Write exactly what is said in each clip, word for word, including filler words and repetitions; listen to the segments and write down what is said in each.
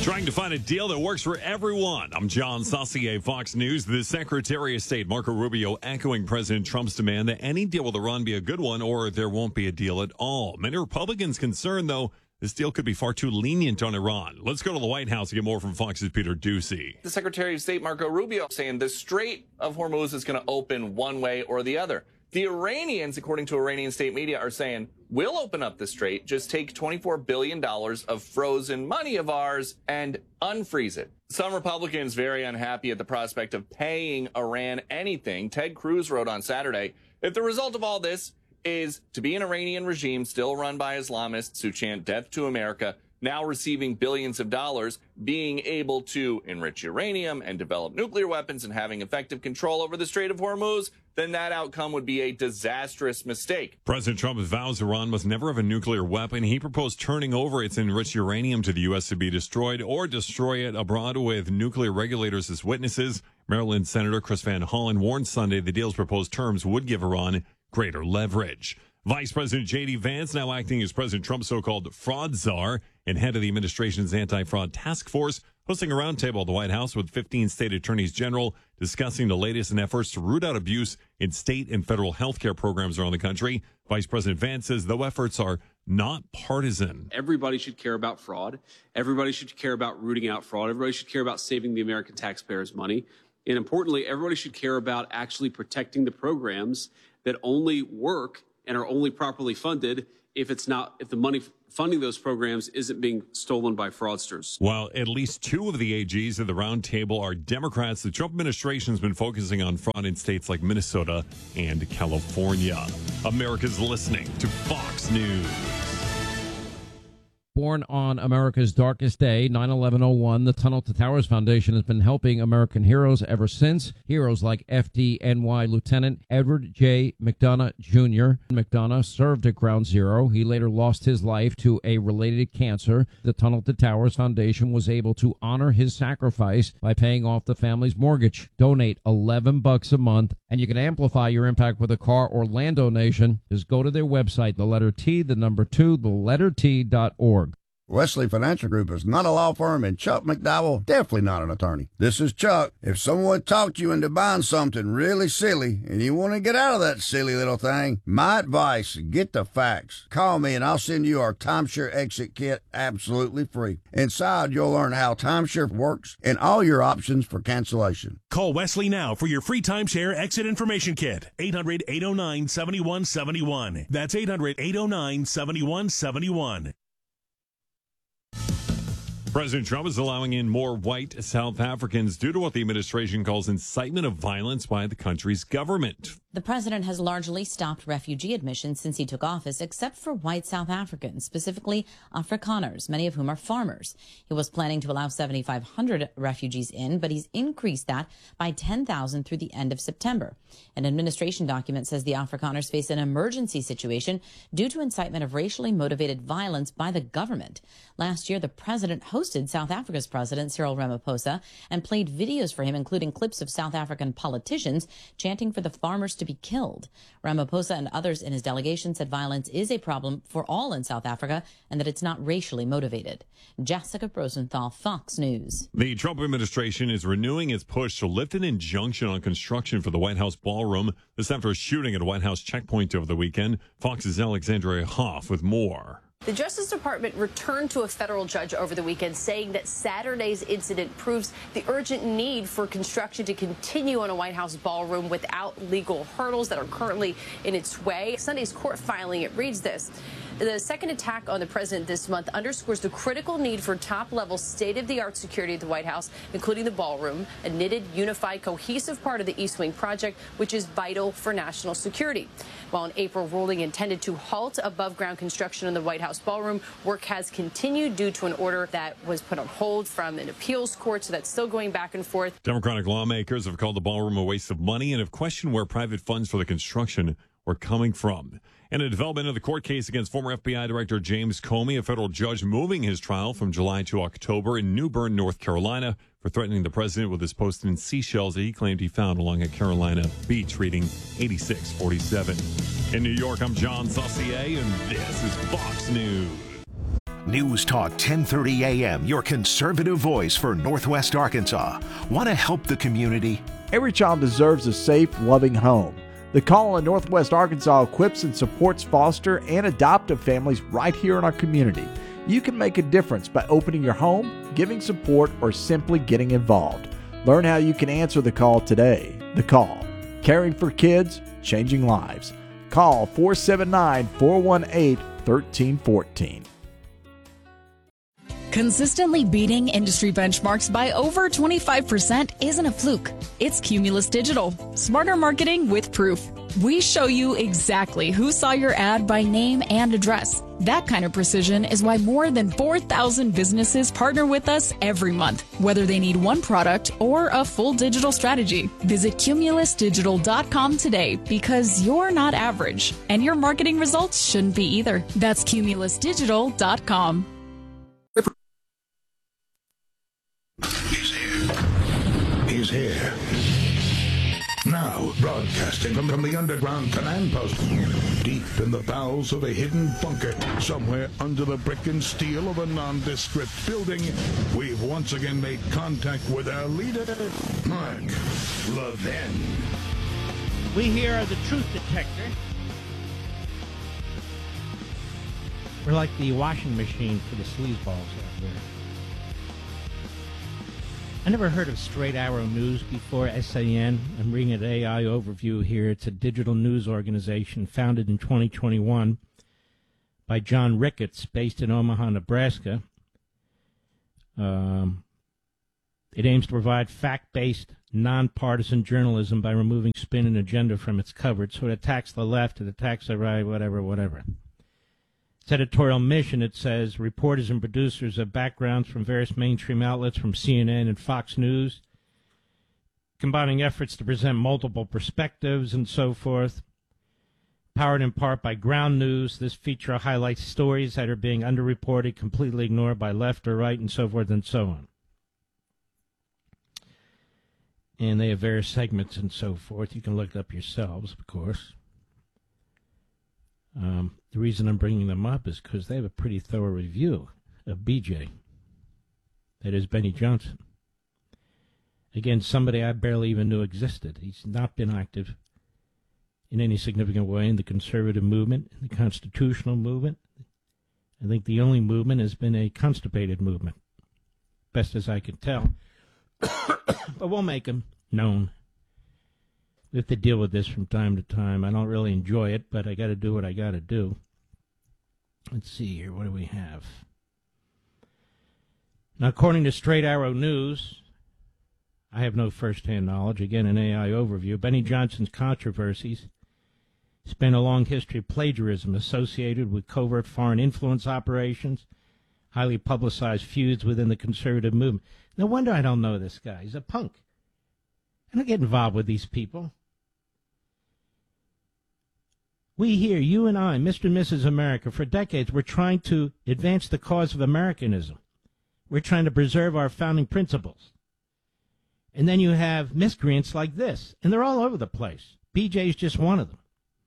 Trying to find a deal that works for everyone. I'm John Saucier, Fox News. The Secretary of State, Marco Rubio, echoing President Trump's demand that any deal with Iran be a good one or there won't be a deal at all. Many Republicans concerned, though, this deal could be far too lenient on Iran. Let's go to the White House to get more from Fox's Peter Ducey. The Secretary of State, Marco Rubio, saying the Strait of Hormuz is going to open one way or the other. The Iranians, according to Iranian state media, are saying, we'll open up the strait, just take twenty-four billion dollars of frozen money of ours and unfreeze it. Some Republicans very unhappy at the prospect of paying Iran anything. Ted Cruz wrote on Saturday, if the result of all this is to be an Iranian regime still run by Islamists who chant death to America, now receiving billions of dollars, being able to enrich uranium and develop nuclear weapons and having effective control over the Strait of Hormuz, then that outcome would be a disastrous mistake. President Trump vows Iran must never have a nuclear weapon. He proposed turning over its enriched uranium to the U S to be destroyed or destroy it abroad with nuclear regulators as witnesses. Maryland Senator Chris Van Hollen warned Sunday the deal's proposed terms would give Iran greater leverage. Vice President J D. Vance now acting as President Trump's so-called fraud czar and head of the administration's anti-fraud task force, hosting a roundtable at the White House with fifteen state attorneys general discussing the latest in efforts to root out abuse in state and federal health care programs around the country. Vice President Vance says though efforts are not partisan. Everybody should care about fraud. Everybody should care about rooting out fraud. Everybody should care about saving the American taxpayers' money. And importantly, everybody should care about actually protecting the programs that only work and are only properly funded if it's not, if the money funding those programs isn't being stolen by fraudsters. While at least two of the A Gs at the roundtable are Democrats, the Trump administration has been focusing on fraud in states like Minnesota and California. America's listening to Fox News. Born on America's darkest day, nine eleven oh one, the Tunnel to Towers Foundation has been helping American heroes ever since. Heroes like F D N Y Lieutenant Edward J. McDonough Junior McDonough served at Ground Zero. He later lost his life to a related cancer. The Tunnel to Towers Foundation was able to honor his sacrifice by paying off the family's mortgage. Donate eleven bucks a month, and you can amplify your impact with a car or land donation. Just go to their website, the letter T, the number two, the letter T dot org. Wesley Financial Group is not a law firm, and Chuck McDowell definitely not an attorney. This is Chuck. If someone talked you into buying something really silly and you want to get out of that silly little thing, my advice, get the facts. Call me and I'll send you our timeshare exit kit absolutely free. Inside, you'll learn how timeshare works and all your options for cancellation. Call Wesley now for your free timeshare exit information kit. eight hundred, eight oh nine, seven one seven one. That's eight hundred, eight oh nine, seven one seven one. President Trump is allowing in more white South Africans due to what the administration calls incitement of violence by the country's government. The president has largely stopped refugee admissions since he took office, except for white South Africans, specifically Afrikaners, many of whom are farmers. He was planning to allow seventy-five hundred refugees in, but he's increased that by ten thousand through the end of September. An administration document says the Afrikaners face an emergency situation due to incitement of racially motivated violence by the government. Last year, the president hosted South Africa's president, Cyril Ramaphosa, and played videos for him, including clips of South African politicians chanting for the farmers to be killed. Ramaphosa and others in his delegation said violence is a problem for all in South Africa and that it's not racially motivated. Jessica Rosenthal, Fox News. The Trump administration is renewing its push to lift an injunction on construction for the White House ballroom. This after a shooting at a White House checkpoint over the weekend. Fox's Alexandria Hoff with more. The Justice Department returned to a federal judge over the weekend, saying that Saturday's incident proves the urgent need for construction to continue on a White House ballroom without legal hurdles that are currently in its way. Sunday's court filing, it reads this. The second attack on the president this month underscores the critical need for top-level, state-of-the-art security at the White House, including the ballroom, a knitted, unified, cohesive part of the East Wing project, which is vital for national security. While an April ruling intended to halt above-ground construction in the White House ballroom, work has continued due to an order that was put on hold from an appeals court, so that's still going back and forth. Democratic lawmakers have called the ballroom a waste of money and have questioned where private funds for the construction were coming from. In a development of the court case against former F B I Director James Comey, a federal judge moving his trial from July to October in New Bern, North Carolina, for threatening the president with his post-it seashells that he claimed he found along a Carolina beach, reading eighty-six forty-seven. In New York, I'm John Saucier, and this is Fox News. News Talk ten thirty A M, your conservative voice for Northwest Arkansas. Want to help the community? Every child deserves a safe, loving home. The Call in Northwest Arkansas equips and supports foster and adoptive families right here in our community. You can make a difference by opening your home, giving support, or simply getting involved. Learn how you can answer the call today. The Call. Caring for kids, changing lives. Call four seven nine, four one eight, one three one four. Consistently beating industry benchmarks by over twenty-five percent isn't a fluke. It's Cumulus Digital. Smarter marketing with proof. We show you exactly who saw your ad by name and address. That kind of precision is why more than four thousand businesses partner with us every month, whether they need one product or a full digital strategy. Visit cumulus digital dot com today because you're not average, and your marketing results shouldn't be either. That's cumulus digital dot com. He's here. He's here. Now, broadcasting from, from the underground command post, deep in the bowels of a hidden bunker, somewhere under the brick and steel of a nondescript building, we've once again made contact with our leader, Mark Levin. We here are the truth detector. We're like the washing machine for the sleazeballs out there. I never heard of Straight Arrow News before, S A N. I'm reading an A I overview here. It's a digital news organization founded in twenty twenty-one by John Ricketts, based in Omaha, Nebraska. Um, it aims to provide fact-based, nonpartisan journalism by removing spin and agenda from its coverage. So it attacks the left, it attacks the right, whatever, whatever. Its editorial mission, it says, reporters and producers have backgrounds from various mainstream outlets, from C N N and Fox News, combining efforts to present multiple perspectives and so forth. Powered in part by Ground News, this feature highlights stories that are being underreported, completely ignored by left or right, and so forth and so on. And they have various segments and so forth. You can look it up yourselves, of course. Um, the reason I'm bringing them up is because they have a pretty thorough review of B J. That is Benny Johnson. Again, somebody I barely even knew existed. He's not been active in any significant way in the conservative movement, in the constitutional movement. I think the only movement has been a constipated movement, best as I can tell. But we'll make him known. We have to deal with this from time to time. I don't really enjoy it, but I got to do what I got to do. Let's see here. What do we have? Now, according to Straight Arrow News, I have no first-hand knowledge. Again, an A I overview. Benny Johnson's controversies span a long history of plagiarism associated with covert foreign influence operations, highly publicized feuds within the conservative movement. No wonder I don't know this guy. He's a punk. I don't get involved with these people. We here, you and I, Mister and Missus America, for decades, we're trying to advance the cause of Americanism. We're trying to preserve our founding principles. And then you have miscreants like this, and they're all over the place. B J's just one of them.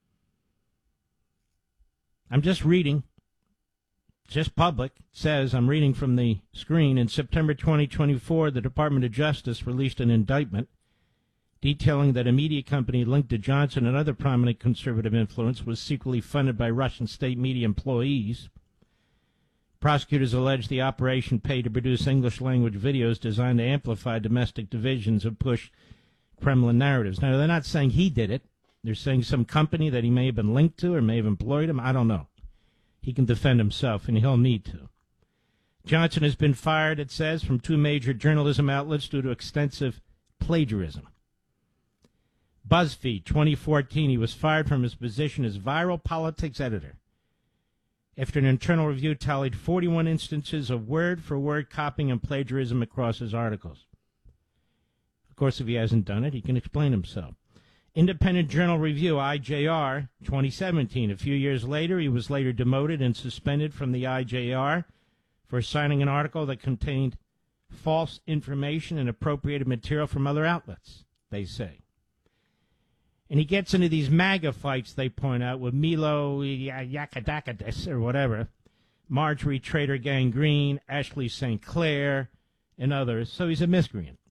I'm just reading, just public, it says, I'm reading from the screen, in September twenty twenty-four, the Department of Justice released an indictment detailing that a media company linked to Johnson and other prominent conservative influence was secretly funded by Russian state media employees. Prosecutors allege the operation paid to produce English-language videos designed to amplify domestic divisions and push Kremlin narratives. Now, they're not saying he did it. They're saying some company that he may have been linked to or may have employed him. I don't know. He can defend himself, and he'll need to. Johnson has been fired, it says, from two major journalism outlets due to extensive plagiarism. BuzzFeed, twenty fourteen, he was fired from his position as viral politics editor after an internal review tallied forty-one instances of word-for-word copying and plagiarism across his articles. Of course, if he hasn't done it, he can explain himself. Independent Journal Review, I J R, twenty seventeen. A few years later, he was later demoted and suspended from the I J R for signing an article that contained false information and appropriated material from other outlets, they say. And he gets into these MAGA fights, they point out, with Milo Yakadakadis or whatever. Marjorie Trader Gang Green, Ashley Saint Clair, and others. So he's a miscreant.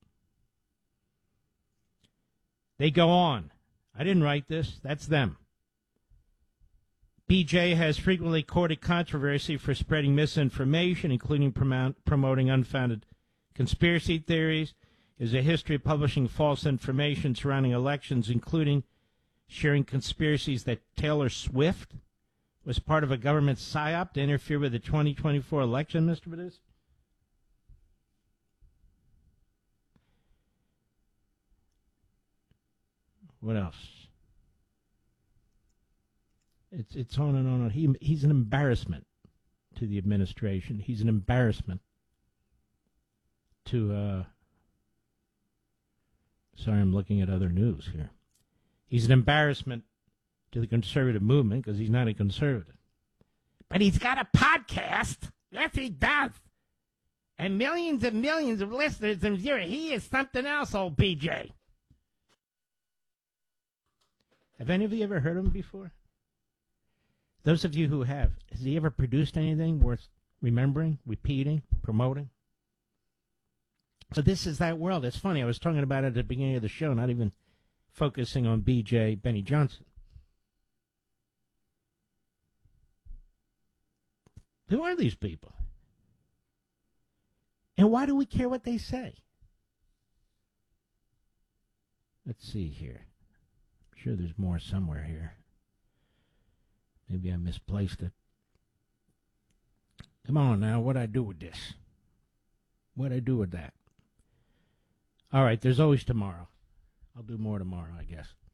They go on. I didn't write this. That's them. B J has frequently courted controversy for spreading misinformation, including prom- promoting unfounded conspiracy theories. There's a history of publishing false information surrounding elections, including sharing conspiracies that Taylor Swift was part of a government psyop to interfere with the twenty twenty-four election, Mister Badis. What else? It's it's on and on. He he's an embarrassment to the administration. He's an embarrassment to. Uh, sorry, I'm looking at other news here. He's an embarrassment to the conservative movement because he's not a conservative. But he's got a podcast. Yes, he does. And millions and millions of listeners in zero. He is something else, old B J. Have any of you ever heard of him before? Those of you who have, has he ever produced anything worth remembering, repeating, promoting? So this is that world. It's funny. I was talking about it at the beginning of the show, not even focusing on B J Benny Johnson. Who are these people? And why do we care what they say? Let's see here. I'm sure there's more somewhere here. Maybe I misplaced it. Come on now, what'd I do with this? What'd I do with that? All right, there's always tomorrow. I'll do more tomorrow, I guess.